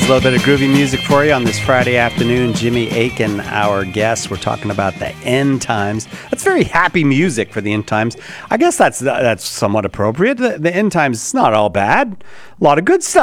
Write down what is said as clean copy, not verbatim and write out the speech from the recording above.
little bit of groovy music for you on this Friday afternoon. Jimmy Akin, our guest. We're talking about the end times. That's very happy music for the end times. I guess that's somewhat appropriate. The end times is not all bad. A lot of good stuff.